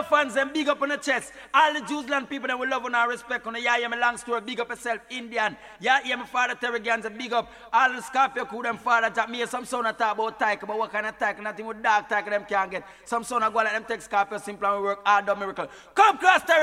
fans and big up on the chest. All the Jews land people that we love and our respect on the yeah, my long story, big up yourself, Indian. Yeah, my father Terry Gans, big up. All the Scorpio crew, them father Jack. Me some son talk about tyke, but what kind of tyke? Nothing with dark tyke them can't get. Some son go like them take Scorpio simple and we work hard on miracle. Come cross Terry.